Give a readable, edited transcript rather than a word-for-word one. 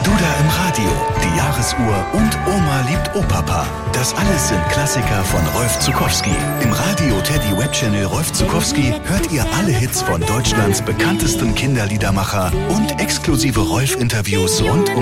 Duda im Radio, die Jahresuhr und Oma liebt Opapa. Das alles sind Klassiker von Rolf Zuckowski. Im Radio Teddy Web-Channel Rolf Zuckowski hört ihr alle Hits von Deutschlands bekanntesten Kinderliedermacher und exklusive Rolf-Interviews rund um